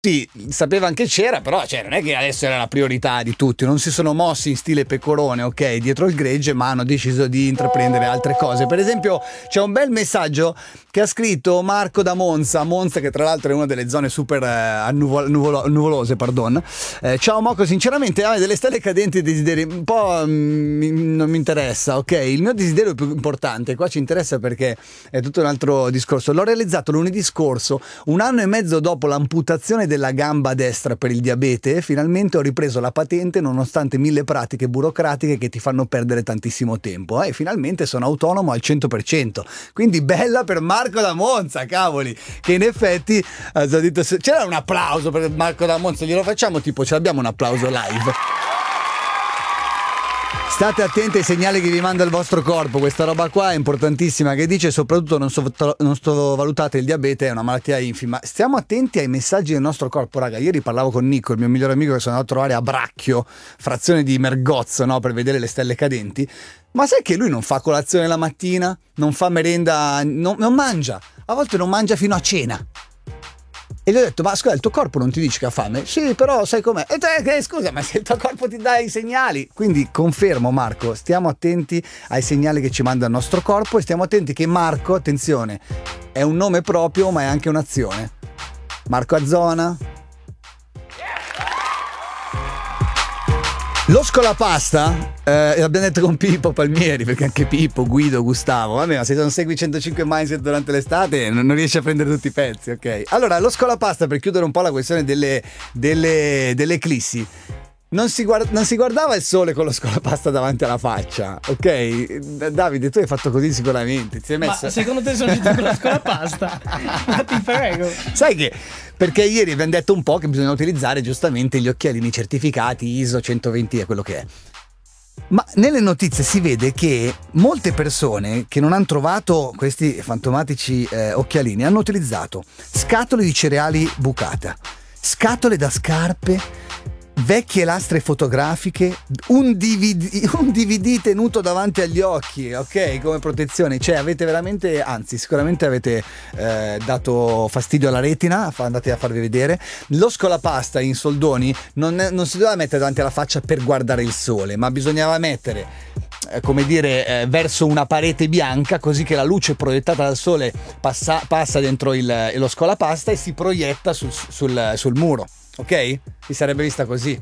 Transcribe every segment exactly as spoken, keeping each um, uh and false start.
tutti sapevano che c'era, però cioè, non è che adesso era la priorità di tutti, non si sono mossi in stile pecorone, ok, dietro il gregge, ma hanno deciso di intraprendere altre cose. Per esempio c'è un bel messaggio che ha scritto Marco da Monza, Monza che tra l'altro è una delle zone super eh, annuvol- nuvolo- nuvolose, pardon. Eh, ciao Moco, sinceramente ah, delle stelle cadenti e desideri un po' mm, non mi interessa, ok, il mio desiderio più importante, qua ci interessa perché è tutto un altro discorso. L'ho realizzato lunedì scorso, un anno e mezzo dopo l'amputazione della gamba destra per il diabete, finalmente ho ripreso la patente nonostante mille pratiche burocratiche che ti fanno perdere tantissimo tempo, eh, e finalmente sono autonomo al cento per cento, quindi bella per Marco da Monza, cavoli, che in effetti ha detto, c'era un applauso per Marco da Monza, glielo facciamo tipo, ce l'abbiamo un applauso live. State attenti ai segnali che vi manda il vostro corpo, questa roba qua è importantissima, che dice soprattutto non, so, non sottovalutate il diabete, è una malattia infima. Stiamo attenti ai messaggi del nostro corpo, raga. Ieri parlavo con Nico, il mio migliore amico, che sono andato a trovare a Bracchio, frazione di Mergozzo, no, per vedere le stelle cadenti. Ma sai che lui non fa colazione la mattina, non fa merenda, non, non mangia, a volte non mangia fino a cena. E gli ho detto, ma scusa, il tuo corpo non ti dice che ha fame? Sì, però sai com'è? E te, che, scusa, ma se il tuo corpo ti dà i segnali. Quindi confermo, Marco, stiamo attenti ai segnali che ci manda il nostro corpo e stiamo attenti che Marco, attenzione, è un nome proprio ma è anche un'azione. Marco Azzona. Lo scolapasta, eh, l'abbiamo detto con Pippo Palmieri, perché anche Pippo, Guido, Gustavo, vabbè, ma se non segui centocinque Mindset durante l'estate non, non riesci a prendere tutti i pezzi, ok? Allora, lo scolapasta, per chiudere un po' la questione delle, delle, delle eclissi, non si, guarda, non si guardava il sole con lo scolapasta davanti alla faccia, ok? Davide, tu hai fatto così sicuramente, ti sei messo... Ma secondo te sono uscito con la scolapasta? Ma ti prego. Sai che... Perché ieri abbiamo detto un po' che bisogna utilizzare giustamente gli occhialini certificati I S O centoventi e quello che è. Ma nelle notizie si vede che molte persone che non hanno trovato questi fantomatici eh, occhialini hanno utilizzato scatole di cereali bucata, scatole da scarpe, vecchie lastre fotografiche, un D V D, un D V D tenuto davanti agli occhi, ok, come protezione. Cioè avete veramente, anzi sicuramente avete eh, dato fastidio alla retina, andate a farvi vedere. Lo scolapasta in soldoni non, non si doveva mettere davanti alla faccia per guardare il sole, ma bisognava mettere eh, come dire eh, verso una parete bianca, così che la luce proiettata dal sole passa, passa dentro il, lo scolapasta e si proietta sul, sul, sul muro. Ok? Si sarebbe vista così.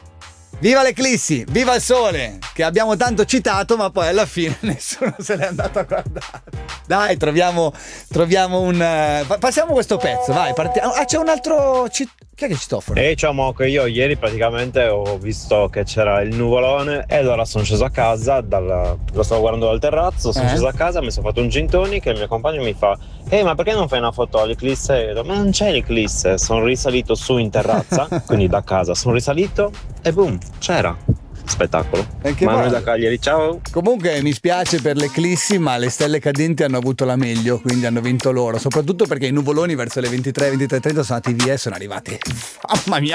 Viva l'eclissi, viva il sole, che abbiamo tanto citato, ma poi alla fine nessuno se l'è andato a guardare. Dai, troviamo, troviamo un... Uh, passiamo questo pezzo, vai, partiamo. Ah, c'è un altro... Ci... Chi è che citofono? Ehi, ciao Moco, io ieri praticamente ho visto che c'era il nuvolone e allora sono sceso a casa, dal... lo stavo guardando dal terrazzo, sono eh? sceso a casa, mi sono fatto un gin tonic e il mio compagno mi fa ehi, ma perché non fai una foto all'eclisse? E io dico, ma non c'è l'eclisse, sono risalito su in terrazza, quindi da casa sono risalito e boom, c'era. Spettacolo. Manuel da Cagliari, ciao. Comunque mi spiace per l'eclissi, ma le stelle cadenti hanno avuto la meglio, quindi hanno vinto loro, soprattutto perché i nuvoloni verso le ventitré ventitré e trenta sono andati via e sono arrivati, mamma mia,